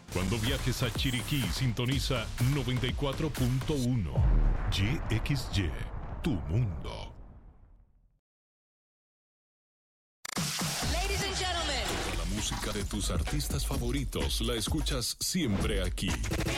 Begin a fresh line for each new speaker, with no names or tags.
Cuando viajes a Chiriquí, sintoniza 94.1 YXY, tu mundo.
Ladies and gentlemen.
La música de tus artistas favoritos la escuchas siempre aquí.